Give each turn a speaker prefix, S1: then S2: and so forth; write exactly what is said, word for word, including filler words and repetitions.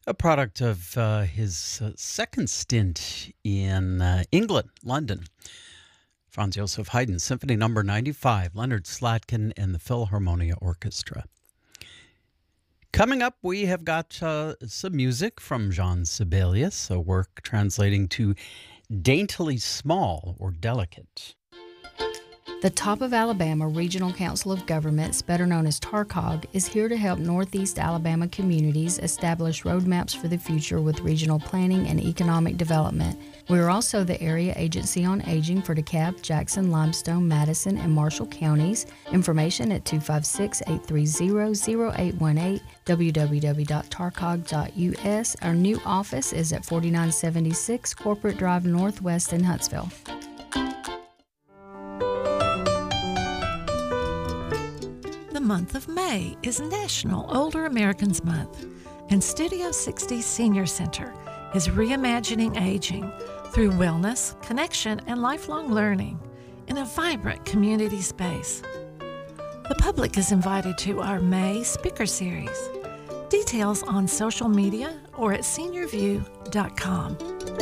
S1: a product of uh, his uh, second stint in uh, England, London. Franz Joseph Haydn, Symphony Number ninety-five, Leonard Slatkin and the Philharmonia Orchestra. Coming up, we have got uh, some music from Jean Sibelius, a work translating to daintily small or delicate.
S2: The Top of Alabama Regional Council of Governments, better known as TARCOG, is here to help Northeast Alabama communities establish roadmaps for the future with regional planning and economic development. We are also the Area Agency on Aging for DeKalb, Jackson, Limestone, Madison, and Marshall counties. Information at two five six, eight three zero, zero eight one eight, w w w dot tarcog dot u s. Our new office is at forty-nine seventy-six Corporate Drive Northwest in Huntsville.
S3: The month of May is National Older Americans Month, and Studio sixty Senior Center is reimagining aging through wellness, connection, and lifelong learning in a vibrant community space. The public is invited to our May speaker series. Details on social media or at senior view dot com.